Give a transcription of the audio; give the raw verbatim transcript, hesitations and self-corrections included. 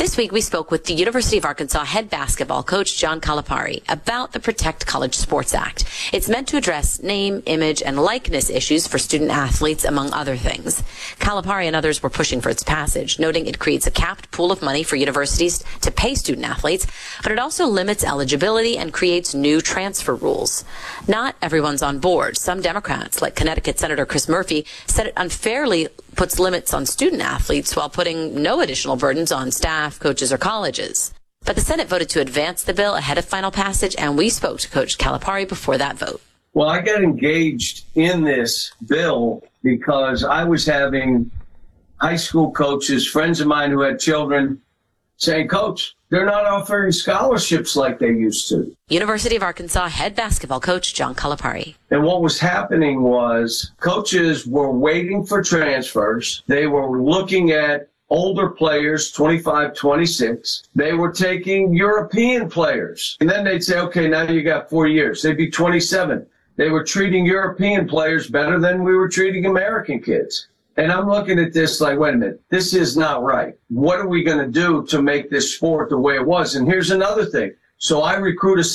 This week, we spoke with the University of Arkansas head basketball coach, John Calipari, about the Protect College Sports Act. It's meant to address name, image, and likeness issues for student athletes, among other things. Calipari and others were pushing for its passage, noting it creates a capped pool of money for universities to pay student athletes, but it also limits eligibility and creates new transfer rules. Not everyone's on board. Some Democrats, like Connecticut Senator Chris Murphy, said it unfairly puts limits on student athletes while putting no additional burdens on staff, coaches, or colleges. But the Senate voted to advance the bill ahead of final passage, and we spoke to Coach Calipari before that vote. Well, I got engaged in this bill because I was having high school coaches, friends of mine who had children, saying, Coach, they're not offering scholarships like they used to. University of Arkansas head basketball coach John Calipari. And what was happening was coaches were waiting for transfers. They were looking at older players, twenty-five, twenty-six. They were taking European players. And then they'd say, okay, now you got four years. They'd be twenty-seven. They were treating European players better than we were treating American kids. And I'm looking at this like, wait a minute, this is not right. What are we going to do to make this sport the way it was? And here's another thing. So I recruit a